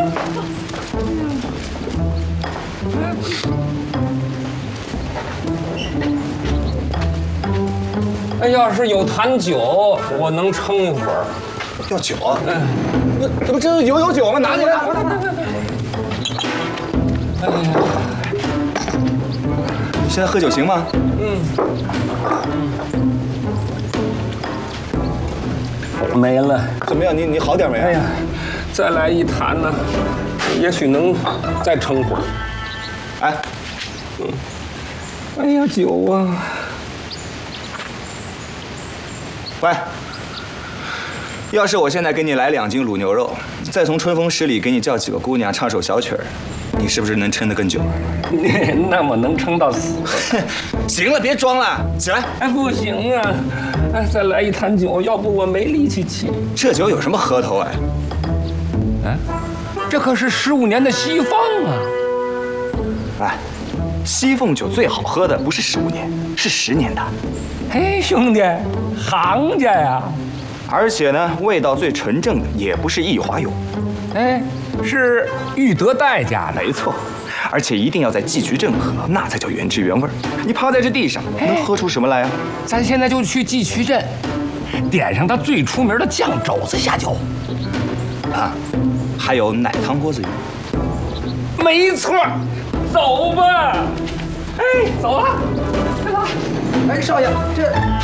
哎，要是有坛酒，我能撑一会儿。 要酒啊？这不真是有酒吗？拿起来！ 哎呀， 你现在喝酒行吗？ 没了。 怎么样？你好点没？ 哎呀，再来一坛呢，也许能再撑会儿。 哎， 哎呀，酒啊！ 喂，要是我现在给你来2斤卤牛肉，再从春风十里给你叫几个姑娘唱首小曲儿，你是不是能撑得更久？ 那么能撑到死？ 行了，别装了，起来。 哎，不行啊！哎，再来一坛酒，要不我没力气沏。 这酒有什么喝头哎？ 啊，这可是15年的西方啊！ 哎，西凤酒最好喝的不是15年，是10年的。 嘿，兄弟，行家呀！ 而且呢，味道最纯正的也不是益华油， 哎，是裕德代家的。 没错。而且一定要在季菊镇喝，那才叫原汁原味。你趴在这地上，能喝出什么来啊？ 咱现在就去季渠镇，点上它最出名的酱肘子下酒。 啊，还有奶汤锅子鱼。 没错，走吧。哎，走了，来了。 哎，少爷，这。